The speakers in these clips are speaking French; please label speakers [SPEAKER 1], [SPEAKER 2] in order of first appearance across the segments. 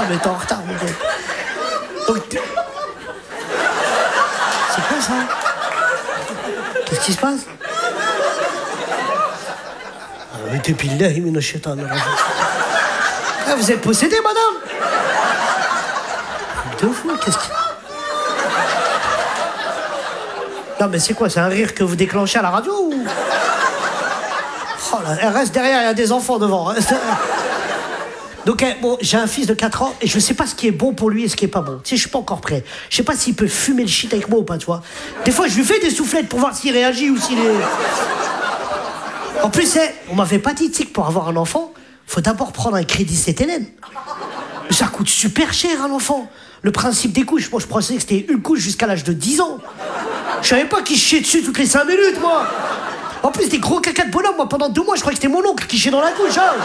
[SPEAKER 1] mais t'es en retard, mon gars. Donc, c'est quoi ça? Qu'est-ce qui se passe? Ah, vous êtes possédé, madame? De fou, qu'est-ce que... Non, mais c'est quoi? C'est un rire que vous déclenchez à la radio ou... Oh là, elle reste derrière, il y a des enfants devant. Donc, bon, j'ai un fils de 4 ans et je sais pas ce qui est bon pour lui et ce qui est pas bon. Tu sais, je suis pas encore prêt. Je sais pas s'il peut fumer le shit avec moi ou pas, tu vois. Des fois, je lui fais des soufflettes pour voir s'il réagit ou s'il est... En plus, on m'avait pas dit, tu sais, que pour avoir un enfant, faut d'abord prendre un crédit CTLM. Ça coûte super cher, un enfant. Le principe des couches, moi, je pensais que c'était une couche jusqu'à l'âge de 10 ans. Je savais pas qu'il chiait dessus toutes les 5 minutes, moi. En plus, des gros caca de bonhomme, moi, pendant 2 mois, je croyais que c'était mon oncle qui chiait dans la couche, hein.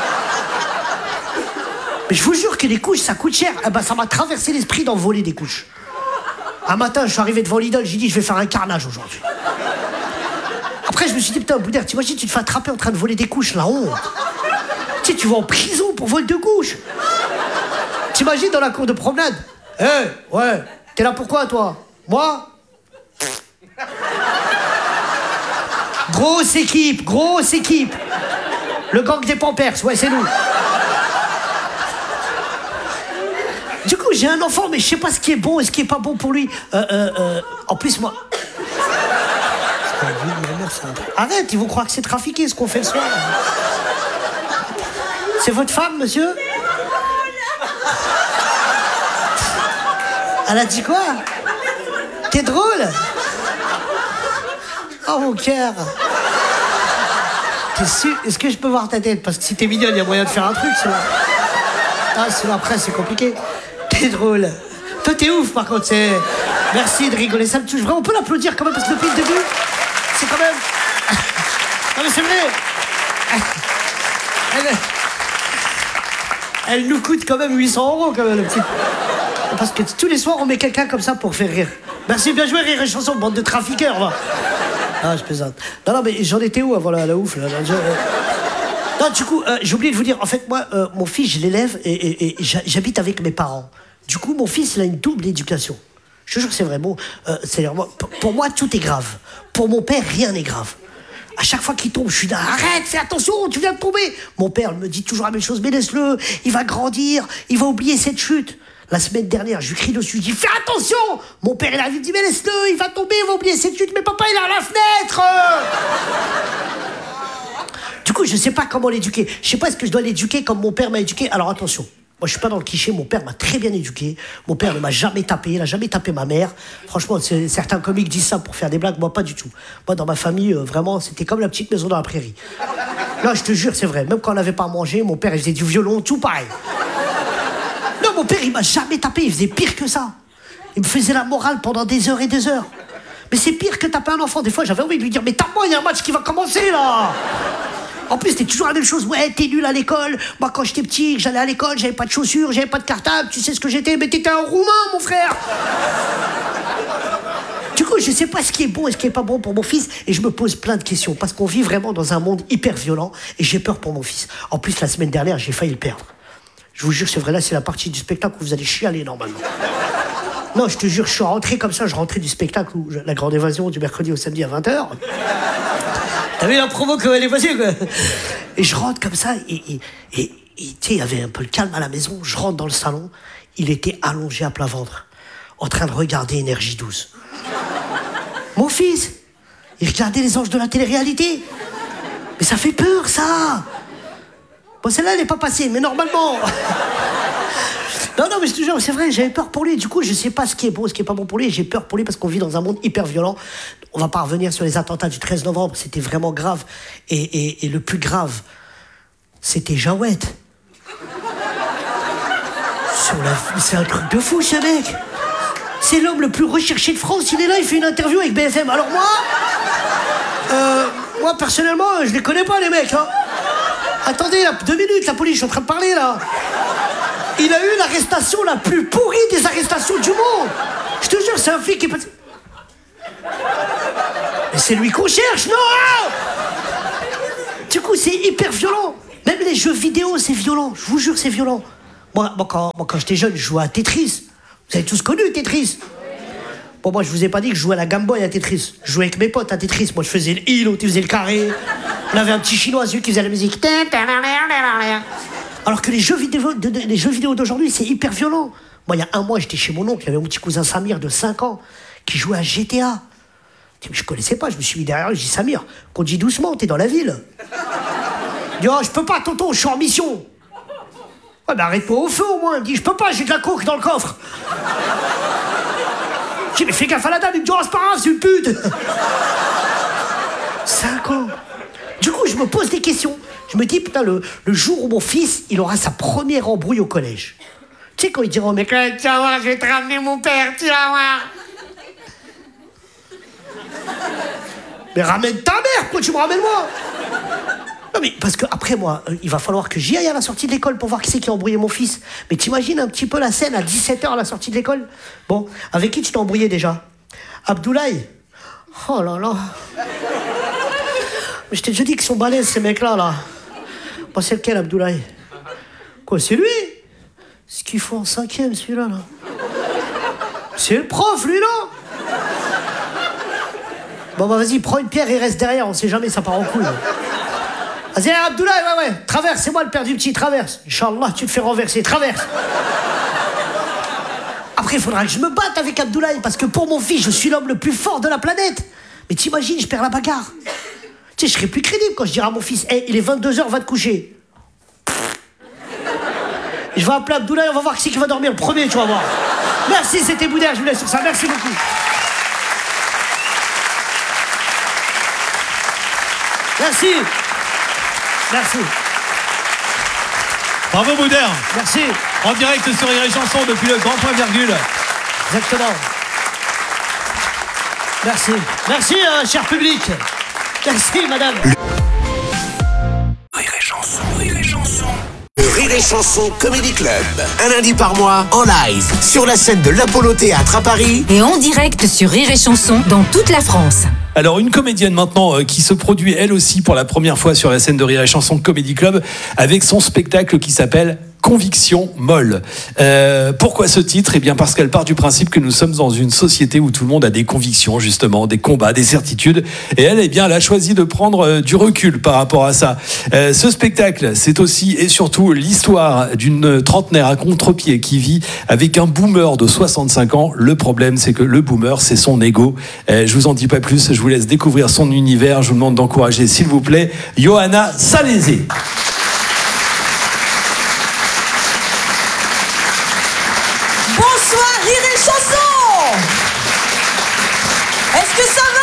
[SPEAKER 1] Mais je vous jure que les couches, ça coûte cher. Eh ben, ça m'a traversé l'esprit d'en voler des couches. Un matin, je suis arrivé devant Lidl, j'ai dit, je vais faire un carnage aujourd'hui. Après, je me suis dit, putain, Boudère, t'imagines, tu te fais attraper en train de voler des couches, la honte. Tu sais, tu vas en prison pour vol de couches. T'imagines dans la cour de promenade? Ouais, t'es là pourquoi, toi? Moi? Grosse équipe. Le gang des Pampers, ouais, c'est nous. Du coup, j'ai un enfant, mais je sais pas ce qui est bon et ce qui est pas bon pour lui. En plus, moi... Arrête, ils vont croire que c'est trafiqué, ce qu'on fait le soir. C'est votre femme, monsieur? Elle a dit quoi? T'es drôle? Oh, mon cœur. T'es sûr? Est-ce que je peux voir ta tête? Parce que si t'es mignonne, il y a moyen de faire un truc, sinon... Ah, sinon après, c'est compliqué. T'es drôle. Toi, t'es ouf, par contre, c'est... Merci de rigoler, ça me touche vraiment. On peut l'applaudir quand même, parce que depuis le début, c'est quand même... Non, mais c'est vrai. Elle nous coûte quand même 800 €, quand même, le petit... Parce que tous les soirs, on met quelqu'un comme ça pour faire rire. Merci, bien joué, Rire et Chanson, bande de trafiqueurs, va. Ah, je plaisante. Non, mais j'en étais où avant la ouf, là, Non, du coup, j'ai oublié de vous dire, en fait, moi, mon fils, je l'élève et j'habite avec mes parents. Du coup, mon fils, il a une double éducation. Je te jure que c'est vrai. Bon, pour moi, tout est grave. Pour mon père, rien n'est grave. À chaque fois qu'il tombe, je suis là, arrête, fais attention, tu viens de tomber. Mon père me dit toujours la même chose, mais laisse-le, il va grandir, il va oublier cette chute. La semaine dernière, je lui crie dessus, je dis, fais attention. Mon père, il arrive, il me dit, mais laisse-le, il va tomber, il va oublier cette chute. Mais papa, il est à la fenêtre. Du coup, je sais pas comment l'éduquer. Je sais pas est-ce que je dois l'éduquer comme mon père m'a éduqué. Alors attention, moi je suis pas dans le cliché, mon père m'a très bien éduqué. Mon père ne m'a jamais tapé, il a jamais tapé ma mère. Franchement, certains comiques disent ça pour faire des blagues, moi pas du tout. Moi dans ma famille, vraiment, c'était comme la petite maison dans la prairie. Là, je te jure, c'est vrai. Même quand on n'avait pas à manger, mon père il faisait du violon, tout pareil. Non, mon père il m'a jamais tapé, il faisait pire que ça. Il me faisait la morale pendant des heures et des heures. Mais c'est pire que taper un enfant. Des fois, j'avais envie de lui dire, mais tape-moi, il y a un match qui va commencer là. En plus, c'était toujours la même chose. Ouais, t'es nul à l'école. Moi, quand j'étais petit, j'allais à l'école, j'avais pas de chaussures, j'avais pas de cartable. Tu sais ce que j'étais? Mais t'étais un Roumain, mon frère. Du coup, je sais pas ce qui est bon et ce qui est pas bon pour mon fils. Et je me pose plein de questions. Parce qu'on vit vraiment dans un monde hyper violent. Et j'ai peur pour mon fils. En plus, la semaine dernière, j'ai failli le perdre. Je vous jure, c'est vrai, là, c'est la partie du spectacle où vous allez chialer normalement. Non, je te jure, je suis rentré comme ça. Je rentrais du spectacle où la grande évasion du mercredi au samedi à 20h. T'as vu la promo comme elle est passée, quoi. Et je rentre comme ça, et tu sais, il y avait un peu le calme à la maison. Je rentre dans le salon, il était allongé à plat ventre, en train de regarder Énergie 12. Mon fils, il regardait les anges de la télé-réalité. Mais ça fait peur, ça. Bon, celle-là, elle n'est pas passée, mais normalement... Non, mais je te jure, c'est vrai, j'avais peur pour lui. Du coup, je sais pas ce qui est bon, ce qui est pas bon pour lui. J'ai peur pour lui parce qu'on vit dans un monde hyper violent. On va pas revenir sur les attentats du 13 novembre. C'était vraiment grave. Et le plus grave, c'était Jawed. C'est un truc de fou, ce mec. C'est l'homme le plus recherché de France. Il est là, il fait une interview avec BFM. Alors moi, personnellement, je les connais pas, les mecs. Hein. Attendez, là, 2 minutes, la police, je suis en train de parler, là. Il a eu l'arrestation la plus pourrie des arrestations du monde. Je te jure, c'est un flic qui est passé... Mais c'est lui qu'on cherche, non? Du coup, c'est hyper violent. Même les jeux vidéo, c'est violent. Je vous jure, c'est violent. Moi, quand j'étais jeune, je jouais à Tetris. Vous avez tous connu Tetris? Bon, moi, je vous ai pas dit que je jouais à la Game Boy à Tetris. Je jouais avec mes potes à Tetris. Moi, je faisais le îlot, tu faisais le carré. On avait un petit chinois, celui qui faisait la musique. Alors que les jeux vidéo d'aujourd'hui, c'est hyper violent. Moi, il y a un mois, j'étais chez mon oncle, il y avait mon petit cousin Samir de 5 ans qui jouait à GTA. Je connaissais pas, je me suis mis derrière lui, je dis Samir, conduis doucement, t'es dans la ville. Il dit oh, je peux pas, tonton, je suis en mission. Ouais, mais arrête-toi au feu au moins. Il me dit je peux pas, j'ai de la coke dans le coffre. Je dis mais fais gaffe à la dame, il me dit oh, c'est pas grave, c'est une pute. 5 ans. Du coup, je me pose des questions. Je me dis, putain, le jour où mon fils, il aura sa première embrouille au collège. Tu sais, quand il dira au mec, tu vas voir, je vais te ramener mon père, tu vas voir. Mais ramène ta mère, pourquoi tu me ramènes moi? Non, mais parce que après moi, il va falloir que j'y aille à la sortie de l'école pour voir qui c'est qui a embrouillé mon fils. Mais t'imagines un petit peu la scène à 17h à la sortie de l'école? Bon, avec qui tu t'es embrouillé déjà? Abdoulaye? Oh là là. Mais je t'ai déjà dit qu'ils sont balèzes, ces mecs-là, là. Bah, c'est lequel, Abdoulaye? Quoi, c'est lui? Ce qu'il faut en 5e, celui-là, là. C'est le prof, lui, là. Bon, bah, vas-y, prends une pierre et reste derrière, on sait jamais, ça part en couille. Vas-y, Abdoulaye, ouais, traverse, c'est moi le père du petit, traverse. Inch'Allah, tu te fais renverser, traverse. Après, il faudra que je me batte avec Abdoulaye, parce que pour mon fils, je suis l'homme le plus fort de la planète. Mais t'imagines, je perds la bagarre. Tu sais, je serai plus crédible quand je dirai à mon fils, hey, il est 22h, va te coucher. Je vais appeler Abdoulaye, on va voir qui c'est qui va dormir le premier, tu vas voir. Merci, c'était Boudère, je vous laisse sur ça, merci beaucoup. Merci. Merci.
[SPEAKER 2] Bravo Boudère.
[SPEAKER 1] Merci.
[SPEAKER 2] En direct sur Rire et Chanson depuis le Grand Point Virgule.
[SPEAKER 1] Exactement. Merci. Merci, cher public. Merci, madame.
[SPEAKER 3] Rire et Chanson, Rire et Chanson. Rire et Chanson Comedy Club. Un lundi par mois, en live, sur la scène de l'Apollo Théâtre à Paris.
[SPEAKER 4] Et en direct sur Rire et Chanson dans toute la France.
[SPEAKER 2] Alors une comédienne maintenant qui se produit elle aussi pour la première fois sur la scène de Rire et Chanson Comedy Club avec son spectacle qui s'appelle Conviction molle. Pourquoi ce titre? Eh bien parce qu'elle part du principe que nous sommes dans une société où tout le monde a des convictions justement, des combats, des certitudes. Et elle, eh bien, elle a choisi de prendre du recul par rapport à ça. Ce spectacle, c'est aussi et surtout l'histoire d'une trentenaire à contre-pied qui vit avec un boomer de 65 ans. Le problème, c'est que le boomer, c'est son ego. Je vous en dis pas plus, je vous laisse découvrir son univers. Je vous demande d'encourager, s'il vous plaît, Johanna Salézé.
[SPEAKER 5] Bonsoir, Rire et Chanson. Est-ce que ça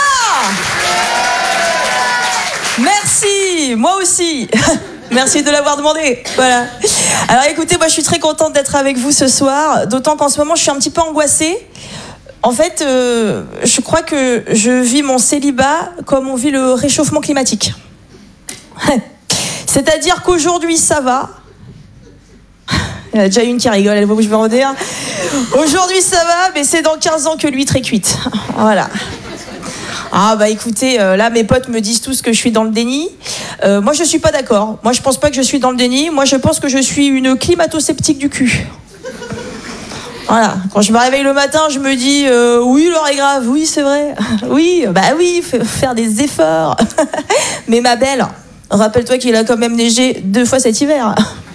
[SPEAKER 5] va? Merci, moi aussi. Merci de l'avoir demandé. Voilà. Alors écoutez, moi je suis très contente d'être avec vous ce soir, d'autant qu'en ce moment je suis un petit peu angoissée. En fait, je crois que je vis mon célibat comme on vit le réchauffement climatique. C'est-à-dire qu'aujourd'hui ça va. Il y en a déjà une qui rigole, elle voit où je veux en dire. Aujourd'hui ça va, mais c'est dans 15 ans que l'huître est cuite. Voilà. Ah bah écoutez, là mes potes me disent tous que je suis dans le déni. Moi je suis pas d'accord. Moi je pense pas que je suis dans le déni. Moi je pense que je suis une climato-sceptique du cul. Voilà. Quand je me réveille le matin, je me dis oui l'heure est grave, oui c'est vrai. Oui, bah oui, faire des efforts. Mais ma belle, rappelle-toi qu'il a quand même neigé 2 fois cet hiver.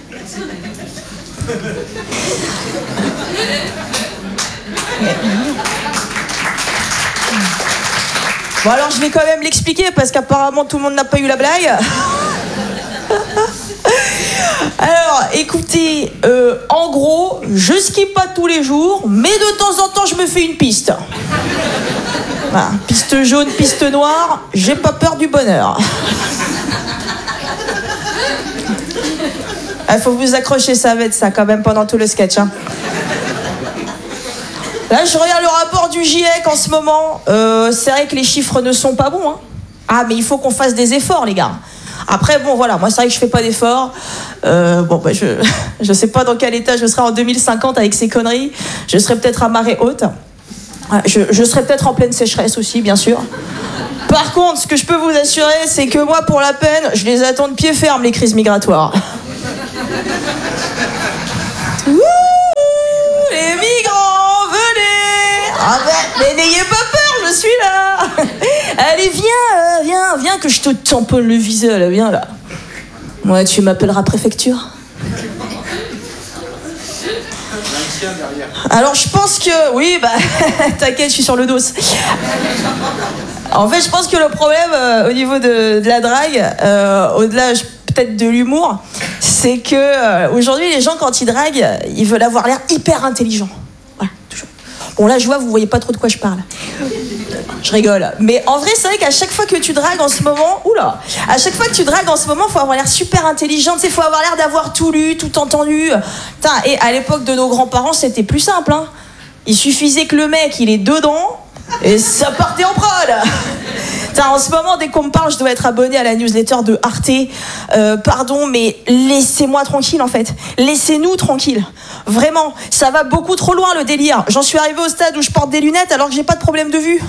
[SPEAKER 5] Bon alors je vais quand même l'expliquer parce qu'apparemment tout le monde n'a pas eu la blague. Alors écoutez, en gros, je skie pas tous les jours, mais de temps en temps je me fais une piste. Voilà, piste jaune, piste noire, j'ai pas peur du bonheur. Il faut vous accrocher, ça va être ça quand même pendant tout le sketch. Hein. Là, je regarde le rapport du GIEC en ce moment. C'est vrai que les chiffres ne sont pas bons. Hein. Ah, mais il faut qu'on fasse des efforts, les gars. Après, bon, voilà, moi, c'est vrai que je fais pas d'efforts. Bon, bah, je sais pas dans quel état je serai en 2050 avec ces conneries. Je serai peut-être à marée haute. Je serai peut-être en pleine sécheresse aussi, bien sûr. Par contre, ce que je peux vous assurer, c'est que moi, pour la peine, je les attends de pied ferme, les crises migratoires. Mais n'ayez pas peur, je suis là. Allez, viens, que je te tamponne le visage, là, viens là. Ouais, tu m'appelleras préfecture. Alors je pense que... Oui, bah, t'inquiète, je suis sur le dos. En fait, je pense que le problème au niveau de la drague, au-delà peut-être de l'humour, c'est que aujourd'hui, les gens, quand ils draguent, ils veulent avoir l'air hyper intelligents. Voilà, toujours. Bon, là, je vois, vous voyez pas trop de quoi je parle. Je rigole. Mais en vrai, c'est vrai qu'à chaque fois que tu dragues en ce moment... Oula! À chaque fois que tu dragues en ce moment, faut avoir l'air super intelligent. Tu sais, faut avoir l'air d'avoir tout lu, tout entendu. Putain, et à l'époque de nos grands-parents, c'était plus simple, hein. Il suffisait que le mec, il est dedans, et ça partait en prod. Putain, en ce moment, dès qu'on me parle, je dois être abonné à la newsletter de Arte. Pardon, mais laissez-moi tranquille, en fait. Laissez-nous tranquille. Vraiment, ça va beaucoup trop loin, le délire. J'en suis arrivé au stade où je porte des lunettes alors que j'ai pas de problème de vue.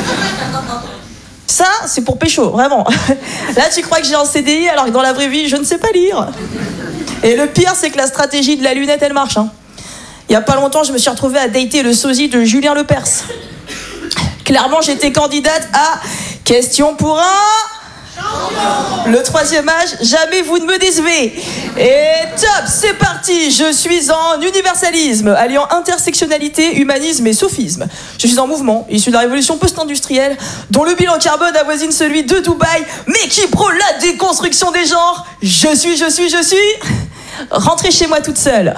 [SPEAKER 5] Ça, c'est pour pécho, vraiment. Là, tu crois que j'ai un CDI alors que dans la vraie vie, je ne sais pas lire. Et le pire, c'est que la stratégie de la lunette, elle marche, hein. Il y a pas longtemps, je me suis retrouvée à dater le sosie de Julien Lepers. Clairement, j'étais candidate à Question pour un... Le 3e âge, jamais vous ne me décevez. Et top, c'est parti. Je suis en universalisme, alliant intersectionnalité, humanisme et sophisme. Je suis en mouvement, issu de la révolution post-industrielle, dont le bilan carbone avoisine celui de Dubaï, mais qui prône la déconstruction des genres. Je suis... Rentrez chez moi toute seule.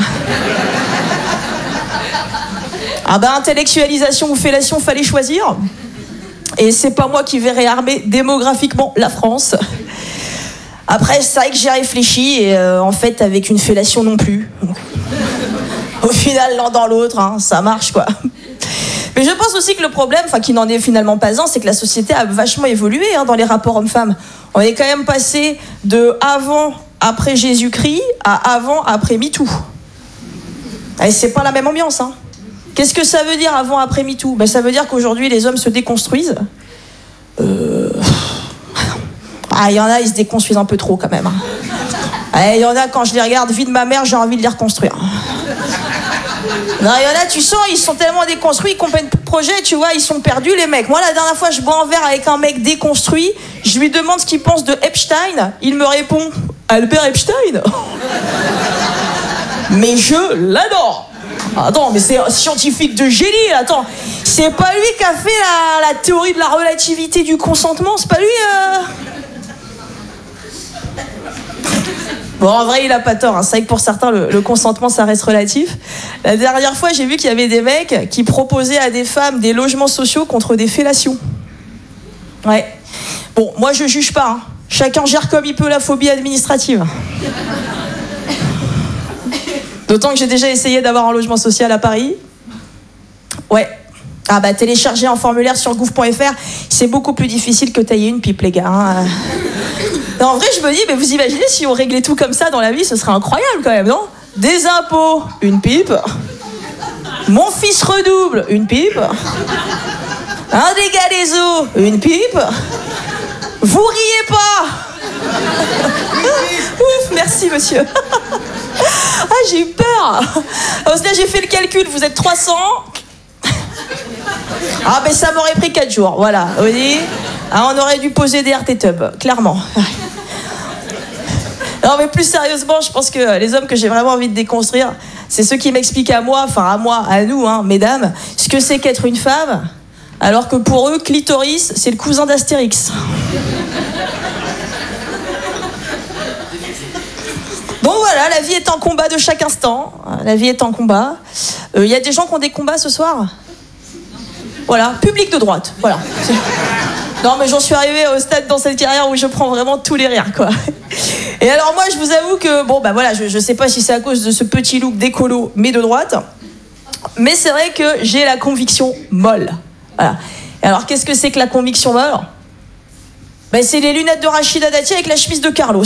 [SPEAKER 5] Ah bah, intellectualisation ou fellation, fallait choisir. Et c'est pas moi qui vais réarmer démographiquement la France. Après, c'est vrai que j'ai réfléchi et en fait, avec une fellation non plus. Au final, l'un dans l'autre, hein, ça marche quoi. Mais je pense aussi que le problème, enfin qui n'en est finalement pas un, c'est que la société a vachement évolué hein, dans les rapports hommes-femmes. On est quand même passé de avant, après Jésus-Christ à avant, après MeToo. Et c'est pas la même ambiance, hein. Qu'est-ce que ça veut dire avant, après MeToo? Ben, ça veut dire qu'aujourd'hui, les hommes se déconstruisent. Ah, il y en a, ils se déconstruisent un peu trop, quand même. Il y en a, quand je les regarde, vie de ma mère, j'ai envie de les reconstruire. Non, il y en a, tu sens, ils sont tellement déconstruits, ils comprennent plus de projet, tu vois, ils sont perdus, les mecs. Moi, la dernière fois, je bois un verre avec un mec déconstruit, je lui demande ce qu'il pense de Epstein, il me répond « Albert Epstein ?» Mais je l'adore. Attends, mais c'est un scientifique de génie, attends. C'est pas lui qui a fait la théorie de la relativité du consentement, c'est pas lui Bon, en vrai, il a pas tort, hein. C'est vrai que pour certains, le consentement, ça reste relatif. La dernière fois, j'ai vu qu'il y avait des mecs qui proposaient à des femmes des logements sociaux contre des fellations. Ouais. Bon, moi, je juge pas, hein. Chacun gère comme il peut la phobie administrative. D'autant que j'ai déjà essayé d'avoir un logement social à Paris. Ouais. Ah bah télécharger un formulaire sur gouv.fr, c'est beaucoup plus difficile que tailler une pipe, les gars. Hein. Non, en vrai, je me dis, mais vous imaginez si on réglait tout comme ça dans la vie, ce serait incroyable quand même, non? Des impôts, une pipe. Mon fils redouble, une pipe. Un dégât des eaux, une pipe. Vous riez pas. Ouf, merci monsieur. Ah, j'ai eu peur. Là, j'ai fait le calcul, vous êtes 300. Ah, ben ça m'aurait pris 4 jours, voilà. Vous voyez, on aurait dû poser des RT Tub, clairement. Non, mais plus sérieusement, je pense que les hommes que j'ai vraiment envie de déconstruire, c'est ceux qui m'expliquent à moi, à nous, hein, mesdames, ce que c'est qu'être une femme, alors que pour eux, clitoris, c'est le cousin d'Astérix. Bon voilà, la vie est un combat de chaque instant. La vie est un combat. Y a des gens qui ont des combats ce soir? Voilà, public de droite. Voilà. Non mais j'en suis arrivée au stade dans cette carrière où je prends vraiment tous les rires, quoi. Et alors moi je vous avoue que, bon bah voilà, je sais pas si c'est à cause de ce petit look d'écolo, mais de droite. Mais c'est vrai que j'ai la conviction molle. Voilà. Et alors qu'est-ce que c'est que la conviction molle? Ben, c'est les lunettes de Rachida Dati avec la chemise de Carlos.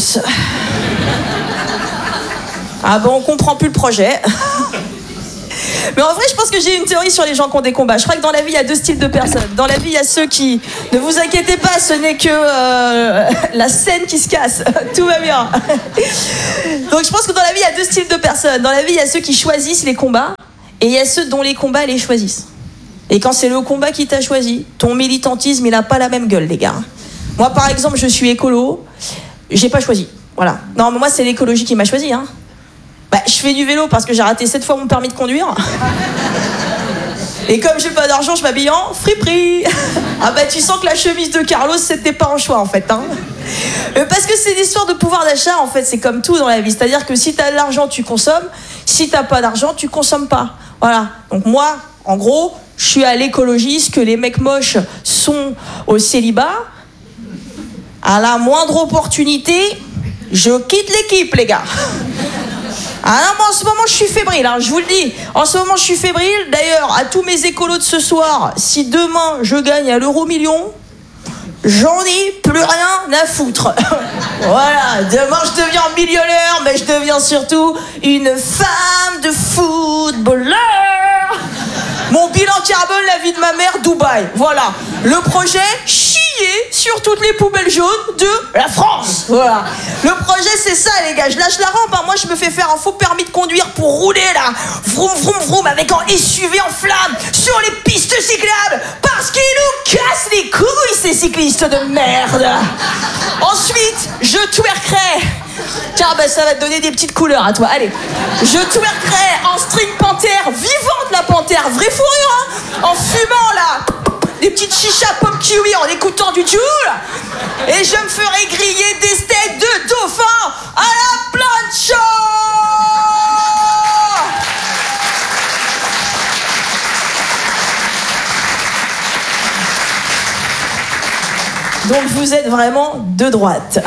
[SPEAKER 5] Ah bon, on comprend plus le projet. Mais en vrai, je pense que j'ai une théorie sur les gens qui ont des combats. Je crois que dans la vie, il y a 2 styles de personnes. Dans la vie, il y a ceux qui... Ne vous inquiétez pas, ce n'est que la scène qui se casse. Tout va bien. Donc je pense que dans la vie, il y a 2 styles de personnes. Dans la vie, il y a ceux qui choisissent les combats et il y a ceux dont les combats les choisissent. Et quand c'est le combat qui t'a choisi, ton militantisme, il a pas la même gueule, les gars. Moi, par exemple, je suis écolo, j'ai pas choisi. Voilà. Non, mais moi, c'est l'écologie qui m'a choisi, hein. Bah, je fais du vélo parce que j'ai raté 7 fois mon permis de conduire. Et comme j'ai pas d'argent, je m'habille en friperie. Ah bah tu sens que la chemise de Carlos, c'était pas un choix en fait, hein. Parce que c'est l'histoire de pouvoir d'achat en fait, c'est comme tout dans la vie. C'est-à-dire que si t'as de l'argent, tu consommes. Si t'as pas d'argent, tu consommes pas. Voilà. Donc moi, en gros, je suis à l'écologie, ce que les mecs moches sont au célibat. À la moindre opportunité, je quitte l'équipe, les gars. Ah non, mais en ce moment, je suis fébrile, hein, je vous le dis. En ce moment, je suis fébrile. D'ailleurs, à tous mes écolos de ce soir, si demain, je gagne à l'euro-million, j'en ai plus rien à foutre. Voilà, demain, je deviens millionnaire, mais je deviens surtout une femme de footballeur. Mon bilan carbone, la vie de ma mère, Dubaï. Voilà. Le projet, chier sur toutes les poubelles jaunes de la France. Voilà. Le projet, c'est ça, les gars. Je lâche la rampe, hein. Moi, je me fais faire un faux permis de conduire pour rouler, là. Vroom, vroom, vroom, avec un SUV en flammes sur les pistes cyclables. Parce qu'ils nous cassent les couilles, ces cyclistes de merde. Ensuite, je twerkerai. Tiens, bah, ça va te donner des petites couleurs à toi. Allez. Je twerkerai en string panthère, vivante la panthère, vraie fourrure, hein. En fumant, là. Des petites chichas pop kiwi en écoutant du Joule. Et je me ferai griller des steaks de dauphin à la plancha. Donc vous êtes vraiment de droite.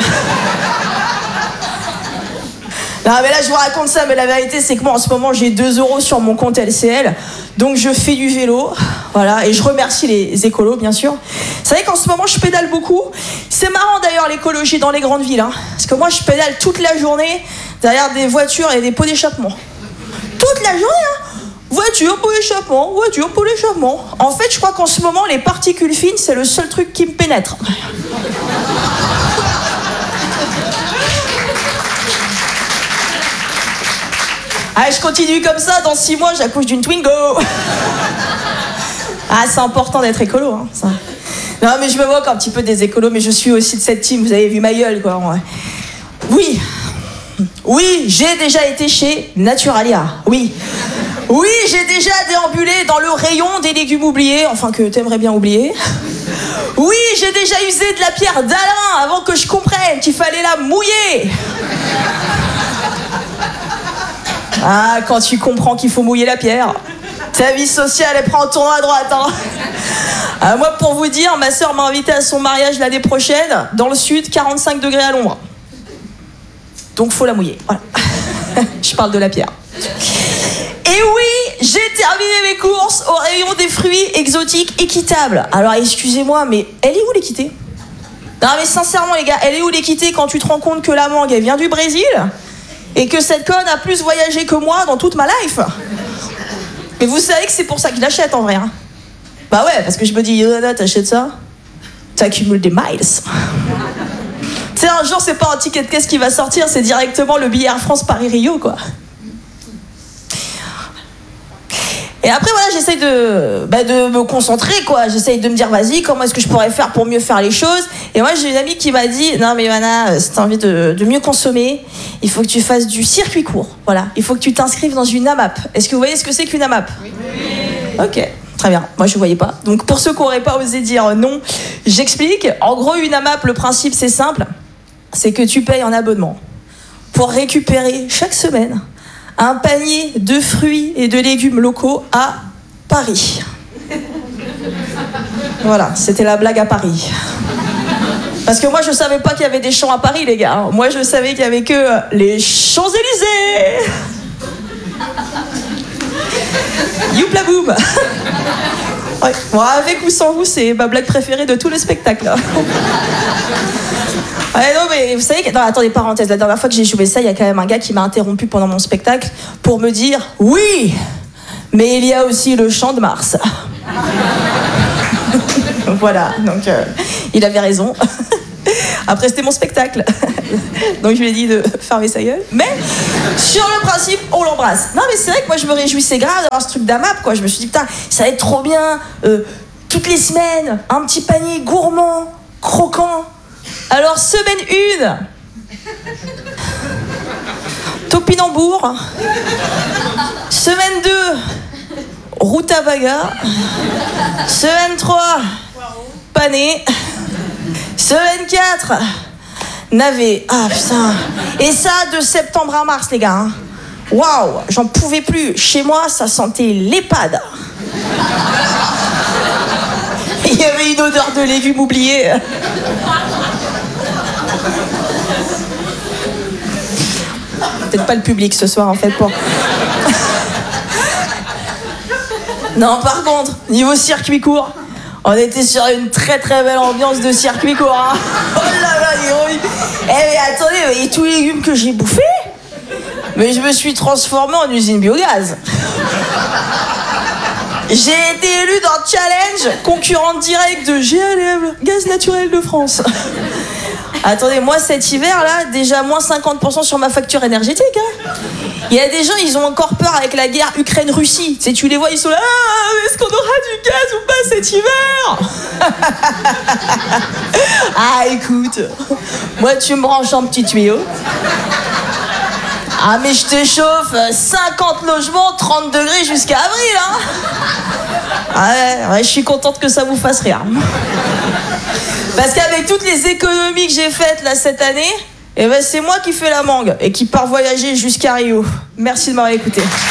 [SPEAKER 5] Non mais là je vous raconte ça, mais la vérité c'est que moi en ce moment j'ai 2 € sur mon compte LCL. Donc je fais du vélo, voilà, et je remercie les écolos bien sûr. Vous savez qu'en ce moment je pédale beaucoup. C'est marrant d'ailleurs l'écologie dans les grandes villes, hein, parce que moi je pédale toute la journée derrière des voitures et des pots d'échappement. Toute la journée, hein. Voiture, pot d'échappement, voiture, pot d'échappement. En fait je crois qu'en ce moment les particules fines c'est le seul truc qui me pénètre. Ah, je continue comme ça, dans 6 mois, j'accouche d'une Twingo. Ah, c'est important d'être écolo, hein, ça. Non, mais je me moque un petit peu des écolos, mais je suis aussi de cette team, vous avez vu ma gueule, quoi. Ouais. Oui, j'ai déjà été chez Naturalia, oui. Oui, j'ai déjà déambulé dans le rayon des légumes oubliés, enfin que t'aimerais bien oublier. Oui, j'ai déjà usé de la pierre d'Alain avant que je comprenne qu'il fallait la mouiller. Ah, quand tu comprends qu'il faut mouiller la pierre, ta vie sociale, elle prend un tournant à droite, hein. Ah, moi, pour vous dire, ma soeur m'a invité à son mariage l'année prochaine, dans le sud, 45 degrés à l'ombre. Donc, faut la mouiller, voilà. Je parle de la pierre. Et oui, j'ai terminé mes courses au rayon des fruits exotiques équitables. Alors, excusez-moi, mais elle est où l'équité? Non, mais sincèrement, les gars, elle est où l'équité quand tu te rends compte que la mangue, elle vient du Brésil? Et que cette conne a plus voyagé que moi dans toute ma life. Mais vous savez que c'est pour ça que je l'achète en vrai, hein. Bah ouais, parce que je me dis, Yoda, t'achètes ça, t'accumules des miles. Tu sais, un jour, c'est pas un ticket de caisse qui va sortir, c'est directement le billet Air France Paris-Rio, quoi. Et après, voilà, j'essaye de me concentrer, quoi. J'essaye de me dire, vas-y, comment est-ce que je pourrais faire pour mieux faire les choses? Et moi, j'ai une amie qui m'a dit, non, mais Ivana, si t'as envie de mieux consommer, il faut que tu fasses du circuit court. Voilà. Il faut que tu t'inscrives dans une AMAP. Est-ce que vous voyez ce que c'est qu'une AMAP? Oui. Ok, très bien. Moi, je ne voyais pas. Donc, pour ceux qui n'auraient pas osé dire non, j'explique. En gros, une AMAP, le principe, c'est simple. C'est que tu payes un abonnement pour récupérer chaque semaine un panier de fruits et de légumes locaux à Paris. Voilà, c'était la blague à Paris. Parce que moi, je savais pas qu'il y avait des champs à Paris, les gars. Moi, je savais qu'il y avait que les Champs-Élysées. Youpla boum. Ouais. Bon, avec ou sans vous, c'est ma blague préférée de tous les spectacles. Ouais, non, mais vous savez que... Non, attendez, parenthèse, la dernière fois que j'ai joué ça, il y a quand même un gars qui m'a interrompu pendant mon spectacle pour me dire « Oui, mais il y a aussi le Champ de Mars. » Voilà, donc il avait raison. Après, c'était mon spectacle. Donc je lui ai dit de fermer sa gueule. Mais Sur le principe, on l'embrasse. Non mais c'est vrai que moi je me réjouissais grave d'avoir ce truc d'AMAP, quoi. Je me suis dit, putain, ça va être trop bien. Toutes les semaines, un petit panier gourmand, croquant. Alors, semaine 1, topinambour. Semaine 2, rutabaga. Semaine 3, pané. Semaine 4, navet. Ah putain. Et ça de septembre à mars, les gars. Hein. Waouh, j'en pouvais plus. Chez moi, ça sentait l'EHPAD. Il y avait une odeur de légumes oubliés. Peut-être pas le public ce soir en fait pour. Non, par contre, niveau circuit court, on était sur une très très belle ambiance de circuit court. Hein. Oh là là, héroïque. Eh mais attendez, et tous les légumes que j'ai bouffés, mais je me suis transformé en usine biogaz. J'ai été élu dans Challenge, concurrente directe de GNL, Gaz Naturel de France. Attendez, moi cet hiver là, déjà moins 50% sur ma facture énergétique. Hein. Il y a des gens, ils ont encore peur avec la guerre Ukraine-Russie. Tu sais, tu les vois, ils sont là, ah, est-ce qu'on aura du gaz ou pas cet hiver? Ah écoute, moi tu me branches en petit tuyau. Ah mais je te chauffe, 50 logements, 30 degrés jusqu'à avril, hein. Ouais, je suis contente que ça vous fasse rire. Parce qu'avec toutes les économies que j'ai faites là cette année, eh ben c'est moi qui fais la mangue et qui part voyager jusqu'à Rio. Merci de m'avoir écouté.